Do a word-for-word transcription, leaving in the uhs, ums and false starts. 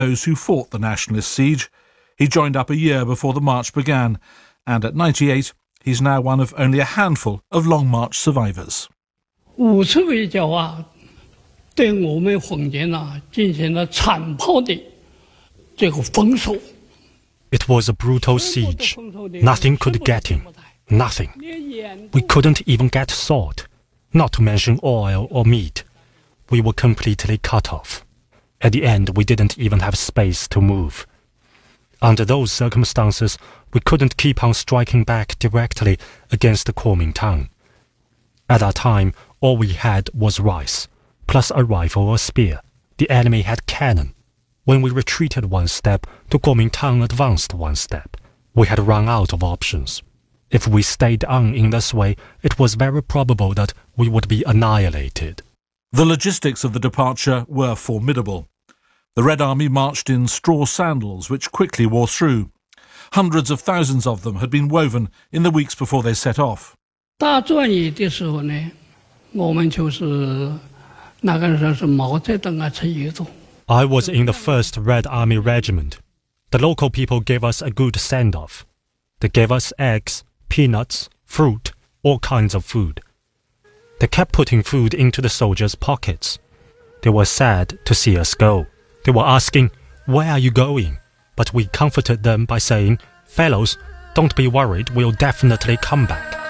those who fought the nationalist siege. He joined up a year before the march began, and at ninety-eight, he's now one of only a handful of Long March survivors. 五次围剿啊，对我们红军啊进行了残暴的这个封锁。 It was a brutal siege. Nothing could get in. Nothing. We couldn't even get salt, not to mention oil or meat. We were completely cut off. At the end, we didn't even have space to move. Under those circumstances, we couldn't keep on striking back directly against the Kuomintang. At that time, all we had was rice, plus a rifle or spear. The enemy had cannon. When we retreated one step, the Kuomintang advanced one step. We had run out of options. If we stayed on in this way, it was very probable that we would be annihilated. The logistics of the departure were formidable. The Red Army marched in straw sandals, which quickly wore through. Hundreds of thousands of them had been woven in the weeks before they set off. 大转移的时候呢，我们就是那个时候是毛泽东啊参与做。 I was in the first Red Army Regiment. The local people gave us a good send-off. They gave us eggs, peanuts, fruit, all kinds of food. They kept putting food into the soldiers' pockets. They were sad to see us go. They were asking, "Where are you going?" But we comforted them by saying, "Fellows, don't be worried, we'll definitely come back."